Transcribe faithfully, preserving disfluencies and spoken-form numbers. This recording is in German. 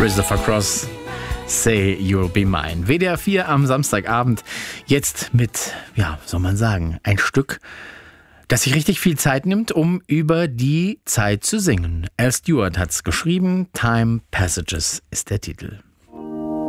Christopher Cross, Say You'll Be Mine. W D R vier am Samstagabend. Jetzt mit, ja, soll man sagen, ein Stück, das sich richtig viel Zeit nimmt, um über die Zeit zu singen. Al Stewart hat's geschrieben. Time Passages ist der Titel.